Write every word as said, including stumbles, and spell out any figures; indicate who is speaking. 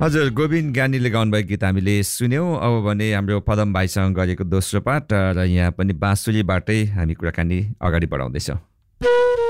Speaker 1: हजुर गोविन्द ज्ञानीले गाउनुभएको गीत हामीले सुन्यौँ। अब भने हाम्रो पदम भाइसँग गरेको दोस्रो पाठ र यहाँ पनि बाँसुलीबाटै हामी कुराकानी अगाडि बढाउँदैछौँ।